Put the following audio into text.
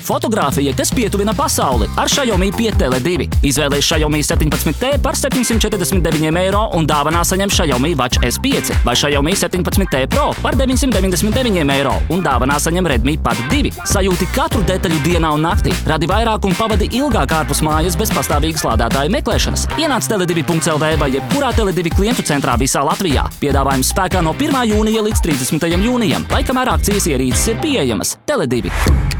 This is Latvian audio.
Fotogrāfija, kas pietuvina pasauli ar Xiaomi 5 Tele2. Izvēlējies Xiaomi 17T par 749 eiro un dāvanā saņem Xiaomi Watch S5 vai Xiaomi 17T Pro par 999 eiro un dāvanā saņem Redmi Pad 2. Sajūti katru detaļu dienā un naktī. Radi vairāk un pavadi ilgāk ārpus mājas bez pastāvīgas lādētāju meklēšanas. Ienāc tele2.lv vai jebkurā Tele2 klientu centrā visā Latvijā. Piedāvājums spēkā no 1. jūnija līdz 30. jūnijam, lai kamēr akcijas ierīces ir pieejamas. Tele2.